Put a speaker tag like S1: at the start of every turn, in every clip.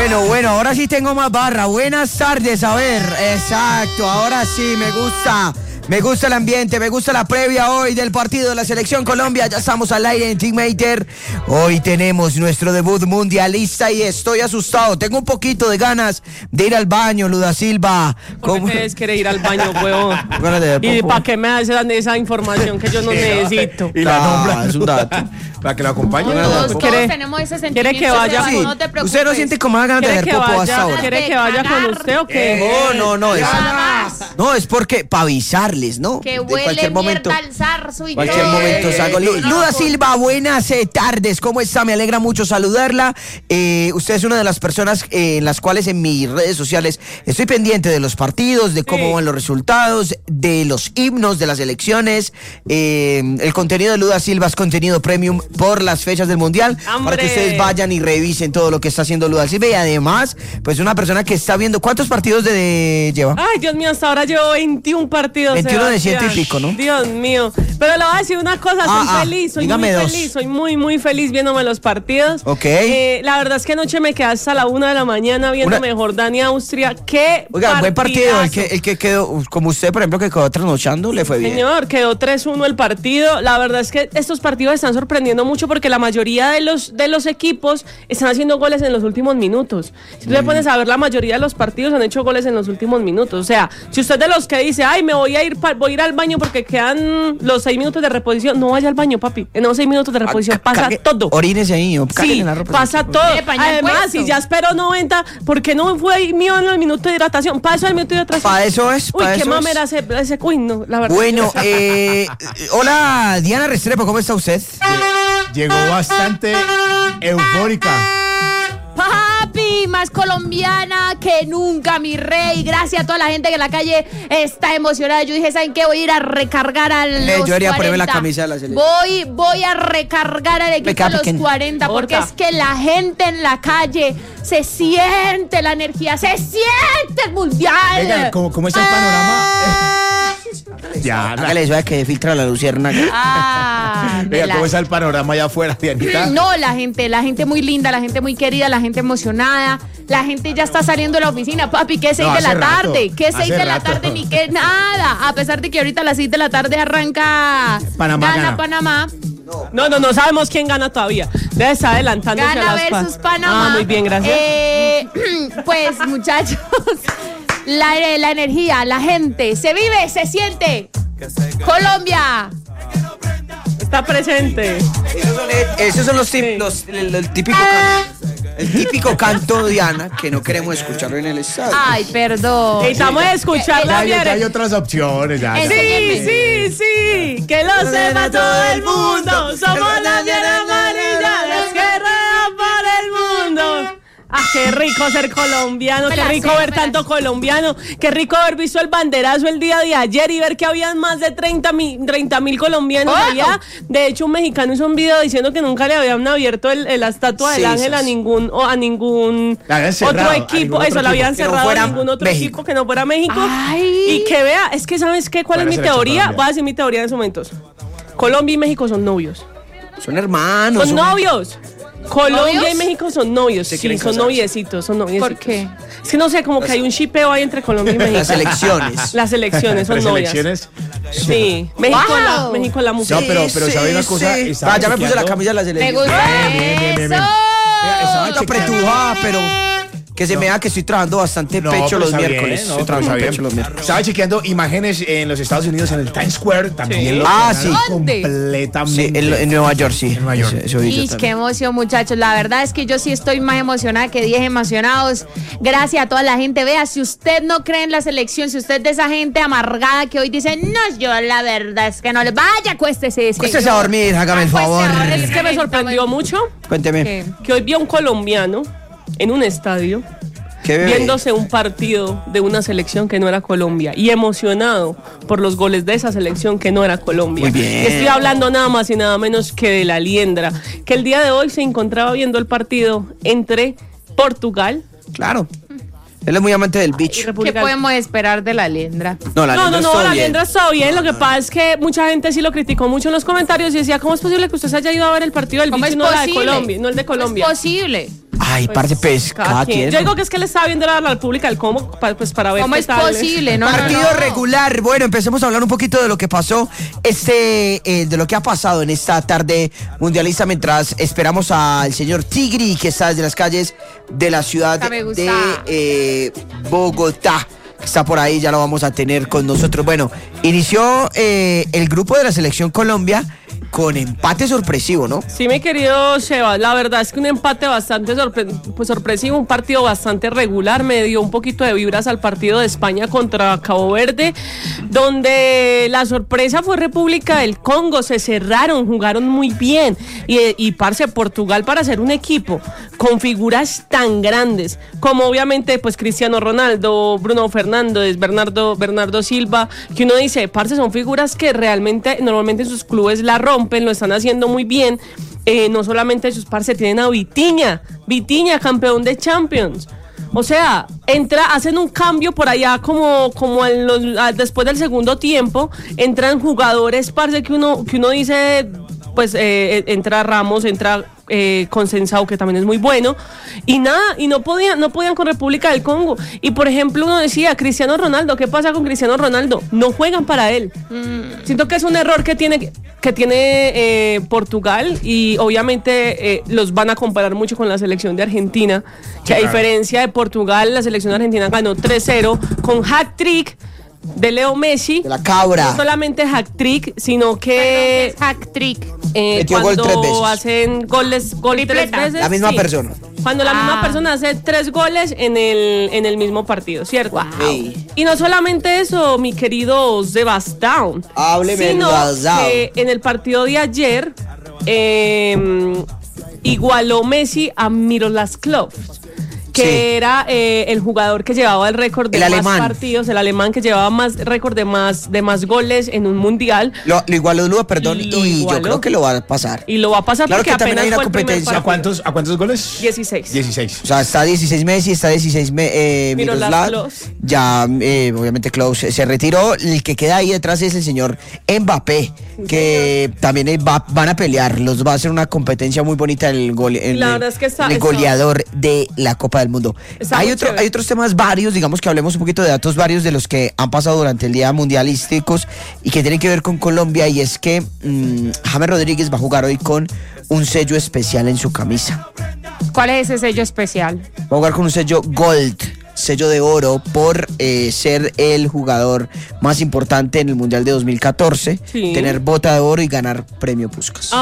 S1: Bueno, ahora sí tengo más barra. Buenas tardes, a ver, exacto, ahora sí, me gusta el ambiente, me gusta la previa hoy del partido de la Selección Colombia. Ya estamos al aire en Teammater. Hoy tenemos nuestro debut mundialista y estoy asustado. Tengo un poquito de ganas de ir al baño, Luda Silva.
S2: ¿Por qué ustedes quieren ir al baño, huevón? ¿Y para qué me dan esa información que yo no necesito?
S3: Y la nombra.
S1: Es un dato.
S3: Para que lo acompañe.
S4: Todos tenemos ese sentimiento.
S2: ¿Quiere que vaya?
S4: Sí. No te preocupes.
S1: ¿Usted no siente como ganas de hacer popo hasta ahora?
S2: ¿Quiere que vaya con usted o qué?
S1: No, es porque para avisarles, ¿no?
S4: Que huele mierda al zarzo y
S1: cualquier momento salgo. Luda Silva, buenas tardes, ¿cómo está? Me alegra mucho saludarla. Usted es una de las personas en las cuales en mis redes sociales estoy pendiente de los partidos, de cómo van los resultados, de los himnos, de las elecciones. El contenido de Luda Silva es contenido premium por las fechas del Mundial.
S2: ¡Hombre!
S1: Para que ustedes vayan y revisen todo lo que está haciendo Luda Silva. Y además, pues una persona que está viendo, ¿cuántos partidos lleva?
S2: Ay, Dios mío, hasta ahora llevo 21 partidos.
S1: 21 de 100 y pico, ¿no?
S2: Dios mío. Pero le voy a decir una cosa, soy muy feliz viéndome los partidos.
S1: Ok.
S2: La verdad es que anoche me quedé hasta la 1 de la mañana viendo Jordania-Austria. ¡Qué
S1: Oiga, buen partido.
S2: partidazo!
S1: El que quedó, como usted, por ejemplo, que quedó trasnochando, le fue bien.
S2: Señor, quedó 3-1 el partido. La verdad es que estos partidos están sorprendiendo mucho porque la mayoría de los equipos están haciendo goles en los últimos minutos. Si tú te pones a ver, la mayoría de los partidos han hecho goles en los últimos minutos. O sea, si usted es de los que dice, ay, voy a ir al baño porque quedan los 6 minutos de reposición, no vaya al baño, papi. En los 6 minutos de reposición pasa todo.
S1: Orínese ahí,
S2: sí, pasa todo. Además, si ya espero 90, ¿por qué no fue mío en el minuto de hidratación? Pasa el minuto de hidratación.
S1: Para eso es.
S2: Uy, qué mamera ese. Uy, no, la verdad.
S1: Bueno, hola, Diana Restrepo, ¿cómo está usted?
S3: Llegó bastante eufórica.
S4: Papi, más colombiana que nunca, mi rey. Gracias a toda la gente que en la calle está emocionada. Yo dije, ¿saben qué? Voy a ir a recargar a los
S1: yo iría
S4: 40.
S1: a ponerme la camisa de la selección.
S4: Voy a recargar al equipo de los 40 porque es que la gente en la calle se siente la energía, se siente el mundial.
S3: Venga, ¿cómo está el panorama? Ya,
S1: hágale eso, que filtra la luciérnaga.
S3: Venga, ¿cómo está el panorama allá afuera, Dianita?
S4: No, la gente muy linda, la gente muy querida, la gente emocionada. La gente ya está saliendo de la oficina, papi, ¿qué 6 de la tarde? ¿Qué 6 de la tarde? Ni qué nada. A pesar de que ahorita a las 6 de la tarde arranca gana Panamá.
S2: No sabemos quién gana todavía. Debe estar adelantándose
S4: Gana
S2: a las
S4: versus Panamá.
S2: muy bien, gracias.
S4: Pues, muchachos, la energía, la gente, se vive, se siente. Colombia.
S2: Está presente.
S1: Esos son el típico canto, Diana, que no queremos escucharlo en el estadio.
S4: Ay, perdón.
S2: Necesitamos escucharla bien.
S3: Hay otras opciones. Ya.
S2: Sí. Que lo sepa todo el mundo. Somos la fiera amarilla, los guerreros por el mundo. Ah, qué rico ser colombiano, qué rico ver tanto colombiano, qué rico haber visto el banderazo el día de ayer y ver que habían más de 30,000 colombianos allá. De hecho, un mexicano hizo un video diciendo que nunca le habían abierto la estatua del ángel a ningún otro equipo. Eso, la habían cerrado a ningún otro equipo que no fuera México.
S4: Ay.
S2: Y que vea, es que ¿sabes qué? ¿Cuál es mi teoría? Voy a decir mi teoría en estos momentos. Colombia y México son novios.
S1: Son hermanos.
S2: Son novios. Colombia
S4: ¿Novios?
S2: y México son novios, sí, son noviecitos,
S4: ¿Por qué?
S2: Es que no sé, como que hay un shipeo ahí entre Colombia y México.
S1: Las elecciones.
S2: Son novias. Sí, México la mujer.
S3: No, pero ¿sabe una cosa?
S1: Ya me puse la camisa de la selección.
S4: Me gusta
S3: Bien.
S4: eso.
S3: Estaba
S1: apretujada, pero que se me da que estoy trabajando bastante pecho los miércoles. Estoy trabajando pecho los miércoles.
S3: Estaba chequeando imágenes en los Estados Unidos, en el Times Square, también lo
S1: sí.
S3: completamente.
S1: Sí, en Nueva York, sí.
S3: En Nueva York.
S1: Eso
S4: Y qué emoción, muchachos. La verdad es que yo sí estoy más emocionada que 10 emocionados. Gracias a toda la gente. Vea, si usted no cree en la selección, si usted es de esa gente amargada que hoy dice, no, yo la verdad es que no le vaya, acuéstese.
S1: Acuéstese a dormir, hágame el favor.
S2: Es que me sorprendió mucho.
S1: Cuénteme.
S2: Que hoy vi a un colombiano en un estadio viéndose un partido de una selección que no era Colombia y emocionado por los goles de esa selección que no era Colombia.
S1: Muy bien.
S2: Estoy hablando nada más y nada menos que de la Liendra, que el día de hoy se encontraba viendo el partido entre Portugal,
S1: claro, Él es muy amante del bicho.
S4: ¿Qué podemos esperar de la Liendra?
S1: No, la
S2: Liendra está bien. Lo que pasa es que mucha gente sí lo criticó mucho en los comentarios y decía, ¿cómo es posible que usted se haya ido a ver el partido del bicho y no la de Colombia? No el de Colombia.
S4: ¿Cómo es posible?
S1: Ay, parce, pues, cada quien.
S2: Yo digo que es que le estaba viendo la República del Congo pues para ver
S4: cómo es posible.
S1: Partido regular. Bueno, empecemos a hablar un poquito de lo que pasó, de lo que ha pasado en esta tarde mundialista, mientras esperamos al señor Tigri, que está desde las calles de la ciudad de Bogotá. Está por ahí, ya lo vamos a tener con nosotros. Bueno, inició el grupo de la Selección Colombia con empate sorpresivo, ¿no?
S2: Sí, mi querido Sheva, la verdad es que un empate bastante sorpresivo, un partido bastante regular, me dio un poquito de vibras al partido de España contra Cabo Verde, donde la sorpresa fue República del Congo, se cerraron, jugaron muy bien, y parce, Portugal, para ser un equipo con figuras tan grandes, como obviamente pues Cristiano Ronaldo, Bruno Fernández, Bernardo Silva, que uno dice, parce, son figuras que realmente, normalmente en sus clubes la rompen, lo están haciendo muy bien. No solamente ellos, parce, tienen a Vitinha, campeón de Champions. O sea, hacen un cambio por allá como después del segundo tiempo, entran jugadores, parce, que uno dice, pues entra Ramos, entra Consensado, que también es muy bueno, y no podían con República del Congo. Y por ejemplo, uno decía, Cristiano Ronaldo, ¿qué pasa con Cristiano Ronaldo? No juegan para él. Siento que es un error que tiene Portugal, y obviamente los van a comparar mucho con la selección de Argentina, que a diferencia de Portugal, la selección de Argentina ganó 3-0 con hat-trick de Leo Messi,
S1: de la cabra.
S2: No solamente hat-trick, sino que
S4: hat-trick.
S1: Metió gol 3 veces.
S2: Hacen goles 3 veces.
S1: La misma persona.
S2: Cuando la misma persona hace 3 goles en el mismo partido, ¿cierto?
S1: Wow. Sí.
S2: Y no solamente eso, mi querido Sebastián.
S1: Hábleme,
S2: sino que en el partido de ayer igualó Messi a Miroslav Klose, que era el jugador que llevaba el récord de más partidos, el alemán que llevaba más récord de más goles en un mundial.
S1: Lo igualó Lua, perdón, y yo creo que lo va a pasar.
S2: Y lo va a pasar, claro, porque apenas fue el primer partido.
S3: ¿A cuántos goles?
S2: 16.
S1: O sea, está 16 Messi, está 16 Miroslav. Ya, obviamente, Klose se retiró. El que queda ahí detrás es el señor Mbappé, que también van a pelear. Va a ser una competencia muy bonita el goleador de la Copa del Mundo. Hay otros temas varios, digamos que hablemos un poquito de datos varios de los que han pasado durante el día mundialísticos y que tienen que ver con Colombia, y es que James Rodríguez va a jugar hoy con un sello especial en su camisa.
S4: ¿Cuál es ese sello especial?
S1: Va a jugar con un sello Gold, sello de oro, por ser el jugador más importante en el Mundial de 2014, tener bota de oro y ganar premio Puskás.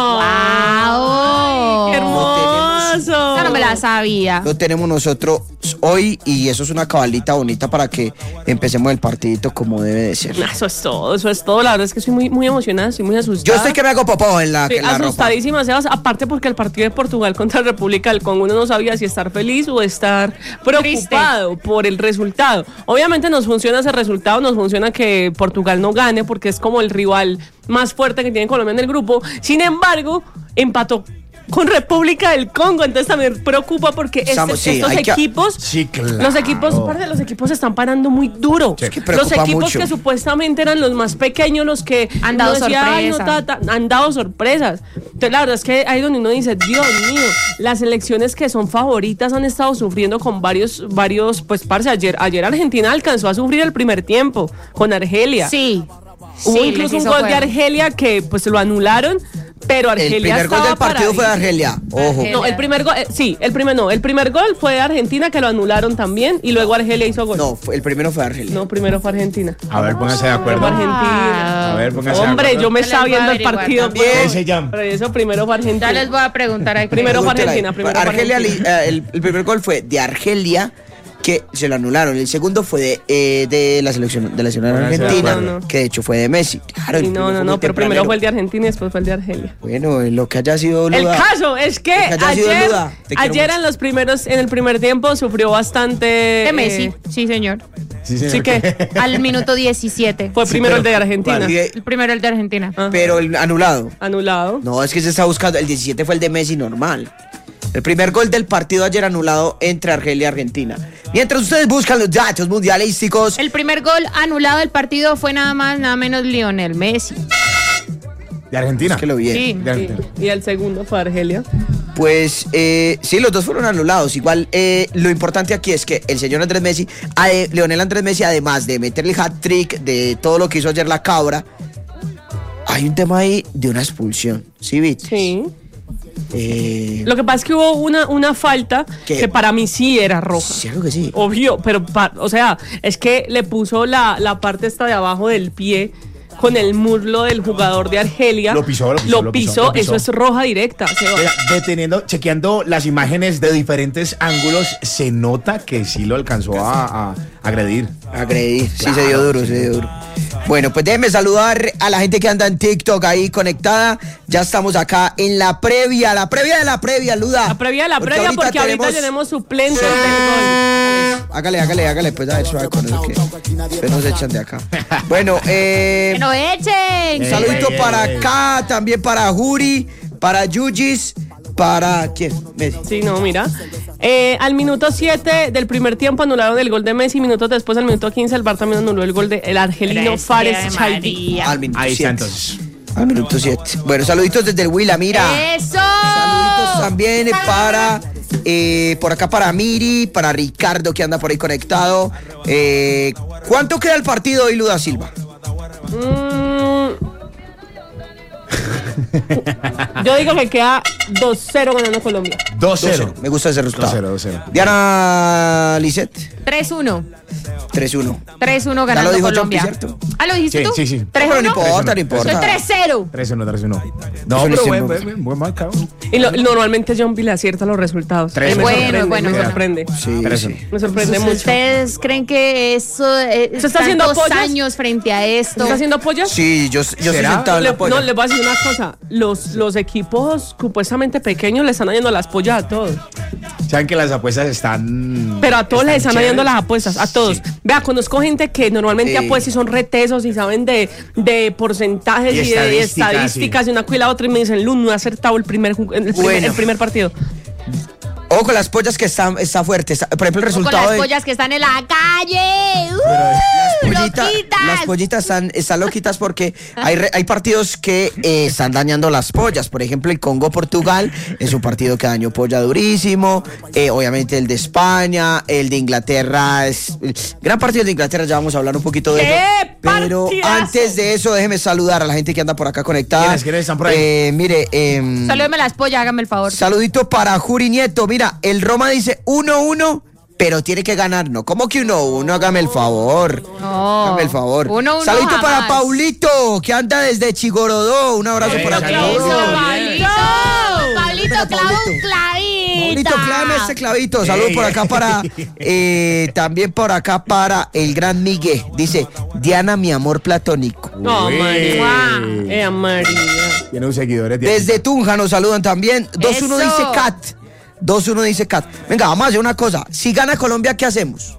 S4: ¡Wow!
S2: ¡Qué hermoso!
S4: Yo no me la sabía.
S1: Lo tenemos nosotros hoy, y eso es una cabalita bonita para que empecemos el partidito como debe de ser.
S2: Eso es todo. La verdad es que estoy muy, muy emocionada, estoy muy asustada.
S1: Yo estoy que me hago popó en la
S2: asustadísima, Sebas, aparte porque el partido de Portugal contra la República del Congo, uno no sabía si estar feliz o estar preocupado por el resultado. Obviamente nos funciona ese resultado, nos funciona que Portugal no gane, porque es como el rival más fuerte que tiene Colombia en el grupo. Sin embargo, empató con República del Congo, entonces también preocupa porque estos equipos, los equipos se están parando muy duro. Los equipos mucho, que supuestamente eran los más pequeños, los que
S4: han dado
S2: sorpresas. Entonces la verdad es que ahí donde uno dice, Dios mío, las selecciones que son favoritas han estado sufriendo con varios, pues parce, ayer Argentina alcanzó a sufrir el primer tiempo con Argelia.
S4: Sí.
S2: Hubo incluso un gol de Argelia que pues lo anularon, pero Argelia
S1: el primer gol del partido fue de Argelia. Ojo.
S2: No, el primer gol, el primer gol fue de Argentina, que lo anularon también, y luego Argelia hizo gol.
S1: No, el primero fue de Argelia.
S2: No, primero fue Argentina.
S3: A ver, póngase de acuerdo.
S2: Argentina.
S3: A ver, póngase
S2: de acuerdo. Yo me estaba viendo el partido.
S3: Pero
S2: eso primero fue Argentina.
S4: Ya les voy a preguntar aquí.
S2: Primero fue Argentina.
S1: El primer gol fue de Argelia, que se lo anularon. El segundo fue de la selección argentina, que de hecho fue de Messi. Claro,
S2: no, pero primero fue el de Argentina y después fue el de Argelia.
S1: Bueno, lo que haya sido
S2: Luda. El caso es que ayer en el primer tiempo sufrió bastante
S4: de Messi. Sí, señor.
S2: Sí que
S4: al minuto 17.
S2: Fue primero el de Argentina.
S4: El primero el de Argentina.
S1: Pero el anulado.
S2: Anulado.
S1: No, es que se está buscando. El 17 fue el de Messi normal. El primer gol del partido ayer anulado entre Argelia y Argentina. Mientras ustedes buscan los datos mundialísticos.
S4: El primer gol anulado del partido fue nada más, nada menos Lionel Messi.
S3: ¿De Argentina?
S1: Es que lo vi.
S4: Sí.
S3: De Argentina.
S2: Y el segundo fue Argelia.
S1: Pues sí, los dos fueron anulados. Igual lo importante aquí es que el señor Andrés Messi, Lionel Andrés Messi, además de meterle el hat-trick de todo lo que hizo ayer la cabra, hay un tema ahí de una expulsión. ¿Sí, viste?
S2: Sí. Lo que pasa es que hubo una falta
S1: ¿Qué?
S2: que para mí sí era roja.
S1: Cierto que sí.
S2: Obvio, pero o sea, es que le puso la parte esta de abajo del pie con el muslo del jugador de Argelia.
S3: Lo pisó.
S2: Eso es roja directa.
S3: Oiga, chequeando las imágenes de diferentes ángulos, se nota que sí lo alcanzó a agredir.
S1: Agredir, sí,
S3: Claro,
S1: se dio duro. Bueno, pues déjenme saludar a la gente que anda en TikTok ahí conectada. Ya estamos acá en la previa de la previa, Luda.
S2: La previa de la previa, porque ahorita tenemos suplentes del gol.
S1: Hágale, pues a ver, suave con eso que después nos echan de acá. Bueno,
S4: ¡Que no echen!
S1: un saludito para acá, también para Juri, para Yujis, para... ¿quién? Messi.
S2: Sí, no, mira. Al minuto 7 del primer tiempo anularon el gol de Messi. Minutos después, al minuto 15, el VAR también anuló el gol del argelino Fares Chaldi.
S1: Al minuto
S3: Ahí
S1: 7.
S3: está entonces.
S1: Al minuto 7. Bueno, saluditos desde el Huila, mira.
S4: ¡Eso!
S1: Saluditos también para... por acá para Miri, para Ricardo que anda por ahí conectado. ¿Cuánto queda el partido hoy, Luda Silva?
S2: Yo digo que queda 2-0 ganando Colombia.
S3: 2-0.
S1: Me gusta ese resultado.
S3: 2-0.
S1: Diana Lisset.
S4: 3-1.
S1: 3-1.
S4: 3-1 ganando
S1: dijo
S4: Colombia.
S1: Jumpy, ¿cierto?
S4: ¿Ah, lo dijiste tú?
S3: Sí.
S4: 3-1.
S1: Pero no importa, no
S4: Soy
S1: importa.
S4: 3-0.
S3: 3-1. No,
S1: Eso
S3: pero
S1: lo
S3: buen marcado.
S2: Y normalmente John le acierta los resultados.
S3: Tres.
S2: Me
S4: Bueno,
S2: sorprende,
S4: bueno,
S2: me
S4: bueno.
S2: sorprende.
S1: Sí,
S3: Pero
S1: sí.
S2: Me sorprende mucho.
S4: ¿Ustedes creen que eso
S2: ¿Se está haciendo
S4: tantos
S2: pollas?
S4: años frente a esto?
S2: ¿Estás haciendo pollas?
S1: Sí, yo soy
S3: ¿Será?
S1: sentado en la polla.
S2: No, les voy a decir una cosa. Los equipos supuestamente pequeños le están yendo las pollas a todos.
S3: Saben que las apuestas están...
S2: Pero a todos les están yendo las apuestas, a todos.
S3: Sí.
S2: Vea, conozco gente que normalmente
S1: Sí.
S2: apuesta y son retesos y saben de porcentajes
S3: Y
S2: y de
S3: estadísticas,
S2: estadísticas
S3: sí.
S2: y una cosa y la otra y me dicen, Luz, no he acertado el primer partido.
S1: Ojo, las pollas que está fuerte. Por ejemplo, el
S4: Con
S1: resultado
S4: las
S1: de...
S4: pollas que están en la calle.
S1: Las
S4: ¡Loquitas!
S1: pollitas están loquitas porque hay partidos que están dañando las pollas. Por ejemplo, el Congo-Portugal es un partido que dañó polla durísimo. Obviamente el de España, el de Inglaterra. Gran partido de Inglaterra, ya vamos a hablar un poquito de
S2: ¡Qué
S1: eso. Pero
S2: partidazo!
S1: antes de eso, déjeme saludar a la gente que anda por acá conectada.
S3: ¿Quiénes están por ahí?
S1: Mire,
S4: Salúdeme las pollas, hágame el favor.
S1: saludito para Juri Nieto. Mira, el Roma dice 1-1, pero tiene que ganar. No, ¿cómo que 1-1? Hágame el favor.
S4: No.
S1: Hágame el favor.
S4: 1-1
S1: Saludito
S4: jamás.
S1: para Paulito, que anda desde Chigorodó. Un abrazo por acá.
S3: saludos.
S4: Pablito, Pablito,
S1: Espera,
S4: clava un
S1: Pablito.
S4: clavito.
S1: Paulito, clávame ese clavito. Saludos por acá para... también por acá para el gran Miguel. Dice, Diana, mi amor platónico.
S2: No,
S3: Uy.
S2: María. María.
S3: Tiene un seguidores de
S1: Desde Tunja nos saludan también. 2-1
S4: Eso.
S1: dice Kat. 2-1 dice Kat. Venga, vamos a hacer una cosa. Si gana Colombia, ¿qué hacemos?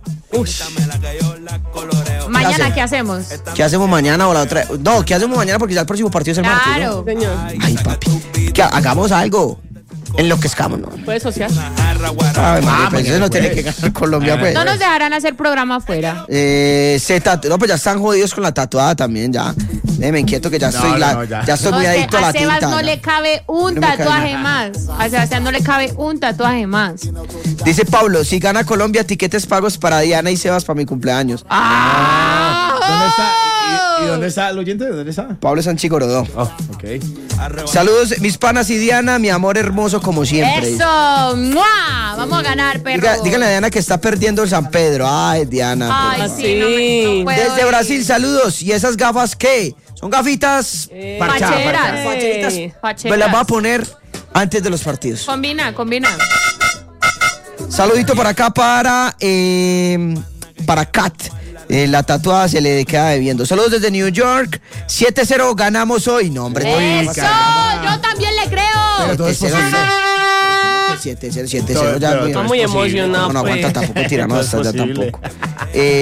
S4: Mañana, ¿qué hacemos?
S1: ¿Qué hacemos mañana o la otra? No, ¿qué hacemos mañana? Porque ya el próximo partido es el martes, ¿no?
S4: Claro.
S2: Señor,
S1: Ay, papi. Que hagamos algo. Enloquezcamos, ¿no?
S2: ¿puedes asociar?
S1: Ay, madre, pues eso no tiene que ganar Colombia, pues.
S4: No nos dejarán hacer programa afuera.
S1: No, pues ya están jodidos con la tatuada también, ya. Déjeme inquieto que ya estoy, ya estoy muy adicto a la
S4: Sebas
S1: tinta.
S4: no
S1: ya.
S4: le cabe un
S1: No me cabe
S4: tatuaje
S1: nada.
S4: más. A Sebastián no le cabe un tatuaje más.
S1: Dice Pablo, si gana Colombia, tiquetes pagos para Diana y Sebas para mi cumpleaños.
S3: ¿Dónde está? ¿Y dónde está el oyente? ¿Dónde está?
S1: Pablo Sánchez Gorodó.
S3: Oh, ok.
S1: Saludos, mis panas y Diana, mi amor hermoso como siempre.
S4: ¡Eso! ¡Mua! Vamos a ganar, perro.
S1: Díganle a Diana que está perdiendo el San Pedro. Ay, Diana.
S4: Ay,
S1: por favor.
S4: sí, no puedo
S1: Desde
S4: ir.
S1: Brasil, saludos. ¿Y esas gafas qué? Son gafitas.
S4: Facheras.
S1: Facheritas.
S4: Facheras.
S1: Me las voy a poner antes de los partidos.
S4: Combina.
S1: Saludito por acá para Kat. La tatuada se le queda debiendo. Saludos desde New York. 7-0 ganamos hoy. No, hombre.
S4: ¡Eso! Yo también le creo.
S3: Pero todo es
S1: 7-0.
S3: posible.
S1: 7-0 ya.
S3: Pero
S1: muy-
S3: todo
S2: muy
S3: es posible.
S2: emocionado.
S1: No aguanta
S2: pues.
S1: tampoco tirano
S3: Todo es
S1: hasta ya
S3: posible.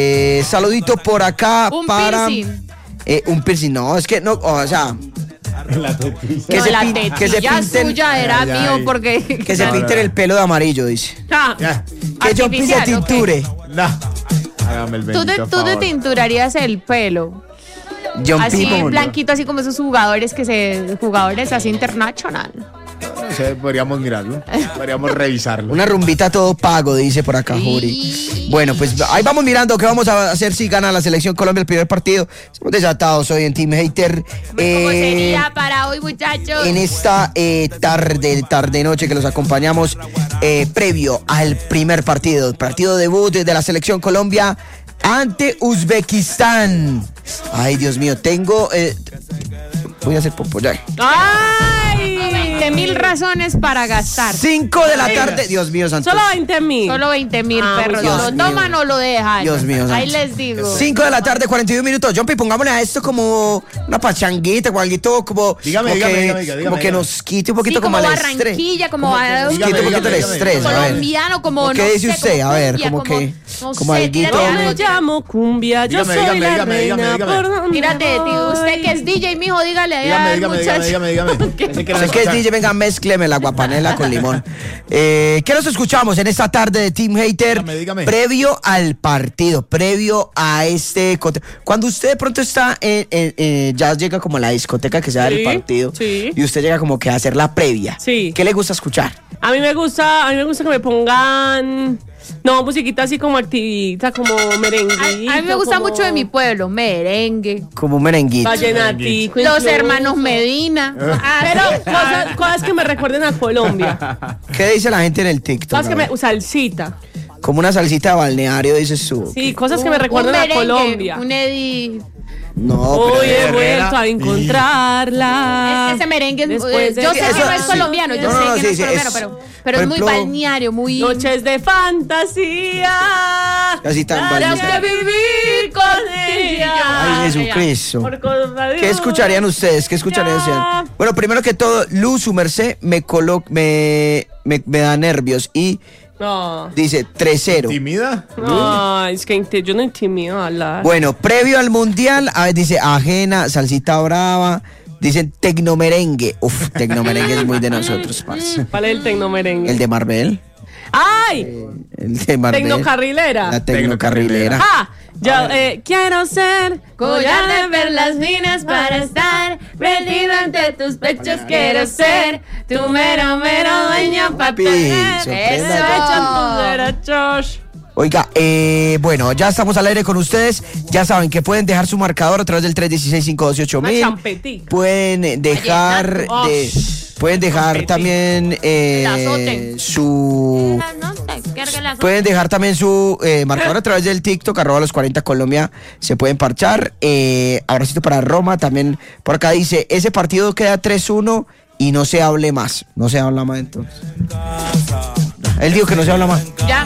S1: tampoco. Saludito por acá
S4: Un
S1: para
S4: piercing.
S1: un piercing. No, es que no, o sea,
S4: No, la tetilla suya era mío porque...
S1: Que se pinten el pelo de amarillo, dice.
S3: Ya.
S1: Que yo se tinture.
S3: No. Hágame el bendito
S4: Tú te tinturarías el pelo.
S1: John
S4: Así
S1: People.
S4: blanquito, así como esos jugadores jugadores así internacional.
S3: No sé, podríamos mirarlo. Podríamos revisarlo.
S1: Una rumbita todo pago, dice por acá Juri. Bueno, pues ahí vamos mirando qué vamos a hacer si gana la selección Colombia el primer partido. Estamos desatados hoy en Team Hater.
S4: ¿Cómo sería para hoy, muchachos?
S1: En esta tarde-noche que los acompañamos previo al primer partido debut de la selección Colombia ante Uzbekistán. Ay, Dios mío, voy a hacer popoya.
S4: ¡Ay! 20.000 razones para gastar.
S1: 5 de la tarde. Dios mío, santo.
S2: Solo 20.000.
S4: Solo 20.000 perros.
S1: Dios
S4: Lo
S1: mío.
S4: toman o lo dejan.
S1: Dios mío,
S4: Ahí
S1: santo.
S4: les digo.
S1: 5 de la tarde, 41 minutos. Jumpy, pongámosle a esto como una pachanguita o algo como,
S3: Dígame,
S1: como que nos quite un poquito
S4: Sí,
S1: como
S4: como
S1: el estrés.
S4: Barranquilla, como
S1: Nos quite un poquito el estrés. A ver.
S4: colombiano, como
S1: ¿Qué
S4: no
S1: dice
S4: sé,
S1: usted?
S4: como
S1: A ver,
S4: cumbia,
S1: como que
S4: no
S1: como
S4: sé,
S1: alguito.
S4: tírate
S2: Yo me
S4: algo.
S2: llamo Cumbia, yo soy la reina.
S3: dígame.
S2: ¿por dónde
S4: Tírate, tío, usted que es DJ, mijo, dígale allá al muchacho.
S3: Dígame.
S1: Usted que es DJ, venga, mézcleme la guapanela con limón. ¿Qué nos escuchamos en esta tarde de Team Hater?
S3: Dígame.
S1: Previo al partido, previo a este... Cuando usted de pronto está ya llega como a la discoteca que se da el
S2: Sí,
S1: partido
S2: sí.
S1: y usted llega como que a hacer la previa.
S2: Sí.
S1: ¿Qué le gusta escuchar?
S2: A mí me gusta que me pongan musiquita así como activita, como merengue.
S4: A mí me gusta mucho de mi pueblo, merengue,
S1: Como un merenguito.
S2: vallenatico.
S4: los
S2: incluso.
S4: hermanos Medina.
S2: Pero cosas que me recuerden a Colombia.
S1: ¿Qué dice la gente en el TikTok?
S2: Cosas que
S1: A ver.
S2: salsita.
S1: Como una salsita de balneario, dices tú.
S2: Sí, cosas que me recuerden a Colombia.
S4: Un Eddie.
S1: No,
S2: Hoy he
S1: pero...
S2: vuelto a encontrarla.
S4: Es que ese merengue es,
S1: Después de
S4: yo
S1: que-
S4: sé que
S1: eso-
S4: no es
S1: sí.
S4: colombiano, yo
S1: No,
S4: sé
S1: no,
S4: que
S1: sí,
S4: no es
S1: sí,
S4: colombiano,
S1: es-
S4: pero
S1: por
S4: es muy
S1: ejemplo,
S4: balneario, muy...
S2: Noches de fantasía.
S1: Así tan
S2: Para
S1: balneario.
S2: que vivir con ella.
S1: Ay, Jesucristo.
S2: Por cosa de
S1: ¿Qué escucharían ustedes? ¿Qué escucharían ustedes? Bueno, primero que todo, Luz, su merced, me da nervios y
S2: No.
S1: dice 3-0.
S3: ¿Tímida?
S2: No, es que yo no intimido a hablar.
S1: Bueno, previo al mundial, a ver, dice ajena, salsita brava, dicen tecnomerengue. Uf, tecnomerengue es muy de nosotros, parce.
S2: ¿Cuál es el tecnomerengue?
S1: El de Marvel.
S2: ¡Ay!
S1: El de Marvel.
S2: Tecnocarrilera.
S1: La tecnocarrilera.
S2: ¡Ah! Yo quiero ser
S4: Collar de perlas finas para estar rendido ante tus pechos. Quiero ser tu mero dueño para
S1: Papi,
S4: tener
S1: sorprenda.
S2: tus
S4: eso.
S2: derechos.
S1: Oiga, bueno, ya estamos al aire con ustedes. Ya saben que pueden dejar su marcador a través del 316-528-1000.
S2: Una champetica.
S1: Pueden dejar
S2: Vallenato.
S1: pueden dejar
S2: Champetica.
S1: también
S4: azoten.
S1: su pueden dejar también su marcador a través del TikTok @los 40 Colombia. Se pueden parchar. Abracito para Roma. También por acá dice, ese partido queda 3-1 y no se hable más. No se habla más entonces. Él dijo que no se habla más.
S4: Ya.